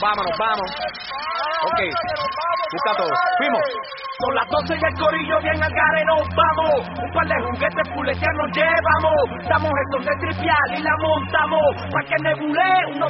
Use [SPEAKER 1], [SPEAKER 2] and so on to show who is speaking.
[SPEAKER 1] vamos. Ok, busca todo. Fuimos.
[SPEAKER 2] Son las 12 y el corillo bien al gare nos vamos. Un par de juguetes fuletear nos llevamos. Damos estos de tripial y la montamos. Pa' que nebule, unos